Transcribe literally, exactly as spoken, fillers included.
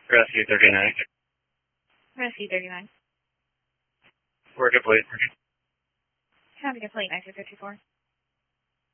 Rescue thirty-nine. Rescue thirty-nine. We're complete. County complete, nine two fifty-four.